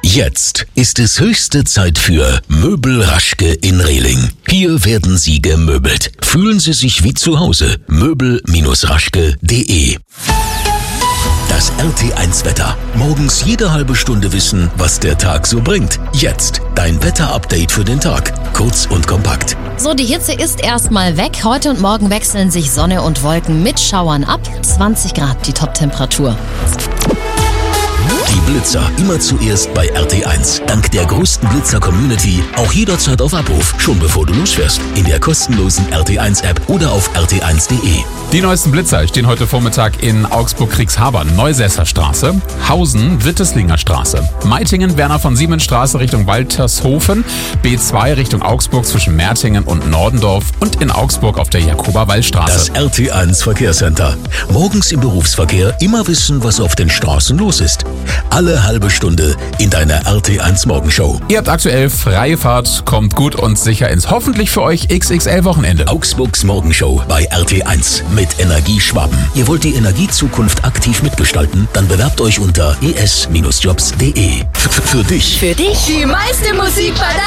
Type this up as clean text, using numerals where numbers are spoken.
Jetzt ist es höchste Zeit für Möbel Raschke in Rehling. Hier werden Sie gemöbelt. Fühlen Sie sich wie zu Hause. Möbel-raschke.de. Das RT1-Wetter. Morgens jede halbe Stunde wissen, was der Tag so bringt. Jetzt dein Wetter-Update für den Tag. Kurz und kompakt. So, die Hitze ist erstmal weg. Heute und morgen wechseln sich Sonne und Wolken mit Schauern ab. 20 Grad die Top-Temperatur. Die Blitzer immer zuerst bei RT1. Dank der größten Blitzer-Community auch jederzeit auf Abruf, schon bevor du losfährst. In der kostenlosen RT1-App oder auf rt1.de. Die neuesten Blitzer stehen heute Vormittag in Augsburg-Kriegshabern, Neusesser Straße, Hausen, Witteslinger Straße, Meitingen, Werner von Siemens Straße Richtung Waltershofen, B2 Richtung Augsburg zwischen Mertingen und Nordendorf und in Augsburg auf der Jakober-Wall-Straße. Das RT1 Verkehrscenter. Morgens im Berufsverkehr immer wissen, was auf den Straßen los ist. Alle halbe Stunde in deiner RT1 Morgenshow. Ihr habt aktuell freie Fahrt, kommt gut und sicher ins hoffentlich für euch XXL-Wochenende. Augsburgs Morgenshow bei RT1 mit Energie Schwaben. Ihr wollt die Energiezukunft aktiv mitgestalten? Dann bewerbt euch unter es-jobs.de. Für dich. Die meiste Musik bei der